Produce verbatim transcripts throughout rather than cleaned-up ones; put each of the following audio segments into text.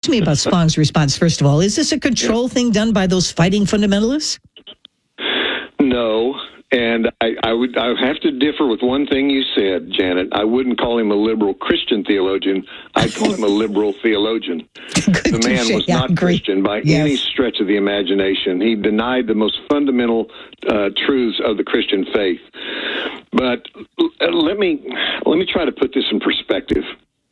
to me about Spong's response, first of all. Is this a control yeah. thing done by those fighting fundamentalists? No. And I, I would I would have to differ with one thing you said, Janet. I wouldn't call him a liberal Christian theologian. I'd call him a liberal theologian. The man was yeah, not Christian by yes. any stretch of the imagination. He denied the most fundamental uh, truths of the Christian faith. But let me let me try to put this in perspective.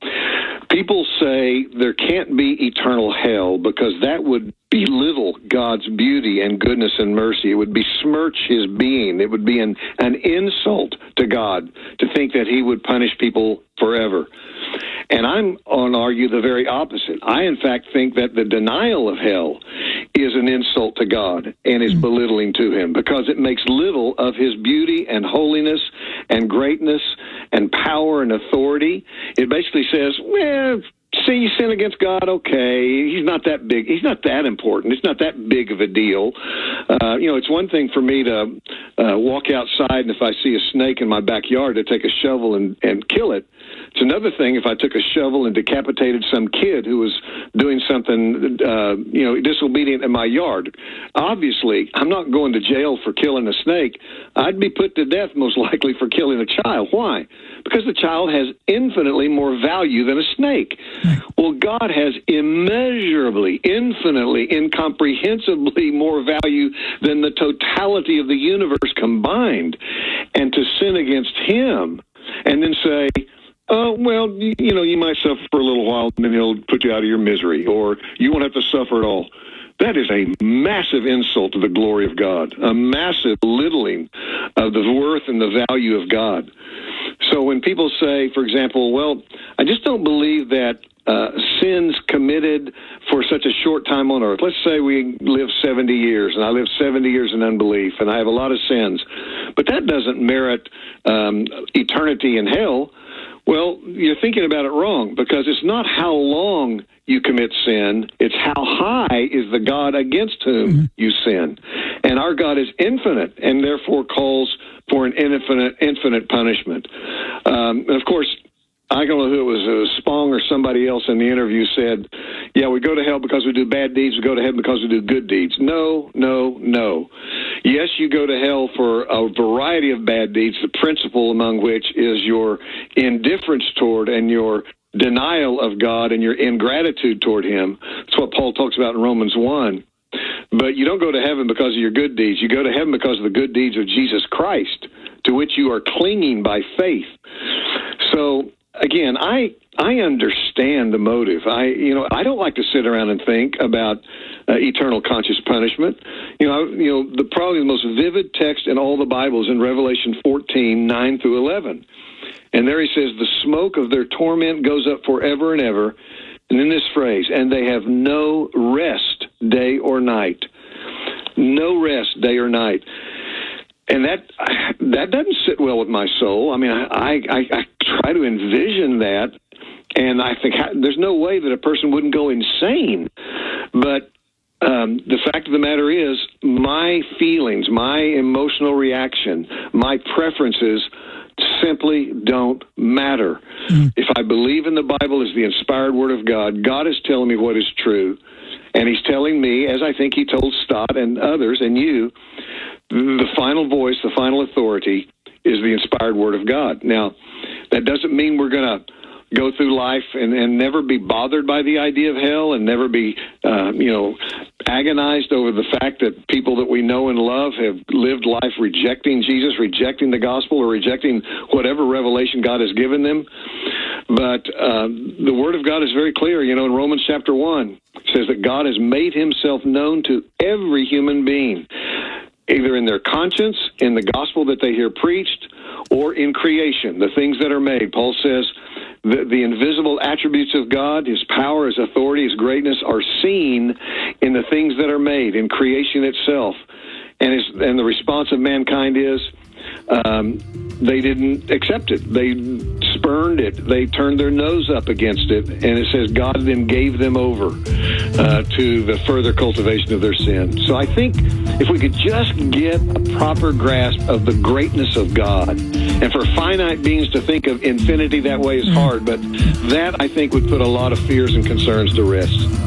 People say there can't be eternal hell because that would belittle God's beauty and goodness and mercy. It would besmirch his being. It would be an, an insult to God to think that he would punish people forever. And I'm on argue the very opposite. I, in fact, think that the denial of hell is an insult to God and is belittling to him because it makes little of his beauty and holiness and greatness and power and authority. It basically says, well, see, you sin against God, okay. He's not that big. He's not that important. It's not that big of a deal. Uh, you know, it's one thing for me to uh, walk outside and if I see a snake in my backyard, to take a shovel and, and kill it. It's another thing if I took a shovel and decapitated some kid who was doing something, uh, you know, disobedient in my yard. Obviously, I'm not going to jail for killing a snake. I'd be put to death most likely for killing a child. Why? Because the child has infinitely more value than a snake. Well, God has immeasurably, infinitely, incomprehensibly more value than the totality of the universe combined. And to sin against him and then say, oh, well, you know, you might suffer for a little while, and then he'll put you out of your misery, or you won't have to suffer at all. That is a massive insult to the glory of God, a massive belittling of the worth and the value of God. So when people say, for example, well, I just don't believe that uh, sins committed for such a short time on earth. Let's say we live seventy years, and I live seventy years in unbelief, and I have a lot of sins. But that doesn't merit um, eternity in hell. Well, you're thinking about it wrong, because it's not how long you commit sin, it's how high is the God against whom mm-hmm. you sin. And our God is infinite, and therefore calls for an infinite, infinite punishment. Um, and of course, I don't know who it was, it was Spong or somebody else in the interview said, yeah, we go to hell because we do bad deeds, we go to heaven because we do good deeds. No, no, no. Yes, you go to hell for a variety of bad deeds, the principal among which is your indifference toward and your denial of God and your ingratitude toward him. That's what Paul talks about in Romans one. But you don't go to heaven because of your good deeds. You go to heaven because of the good deeds of Jesus Christ, to which you are clinging by faith. So, again, I I understand the motive. I you know I don't like to sit around and think about uh, eternal conscious punishment. You know, I, you know the probably the most vivid text in all the Bible is in Revelation fourteen, nine through eleven. And there he says, the smoke of their torment goes up forever and ever. And in this phrase, and they have no rest day or night. No rest day or night. And that that doesn't sit well with my soul. I mean, I, I, I try to envision that, and I think there's no way that a person wouldn't go insane. But um, the fact of the matter is, my feelings, my emotional reaction, my preferences simply don't matter. Mm. If I believe in the Bible as the inspired Word of God, God is telling me what is true, and he's telling me, as I think he told Stott and others and you, the final voice, the final authority is the inspired Word of God. Now, that doesn't mean we're going to go through life and, and never be bothered by the idea of hell and never be, uh, you know, agonized over the fact that people that we know and love have lived life rejecting Jesus, rejecting the gospel, or rejecting whatever revelation God has given them. But uh, the Word of God is very clear. You know, in Romans chapter one, it says that God has made himself known to every human being, either in their conscience, in the gospel that they hear preached, or in creation, the things that are made. Paul says the, the invisible attributes of God, his power, his authority, his greatness, are seen in the things that are made, in creation itself. And, his, and the response of mankind is um, they didn't accept it. They spurned it. They turned their nose up against it. And it says God then gave them over uh, to the further cultivation of their sin. So I think if we could just get a proper grasp of the greatness of God, and for finite beings to think of infinity that way is hard, but that, I think, would put a lot of fears and concerns to rest.